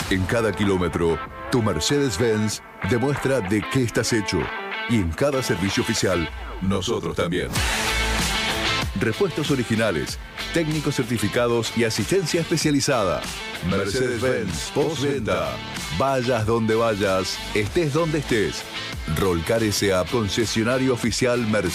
En cada kilómetro, tu Mercedes-Benz demuestra de qué estás hecho. Y en cada servicio oficial, nosotros también. Repuestos originales, técnicos certificados y asistencia especializada. Mercedes-Benz postventa. Vayas donde vayas, estés donde estés. Rolcar S.A. concesionario oficial Mercedes.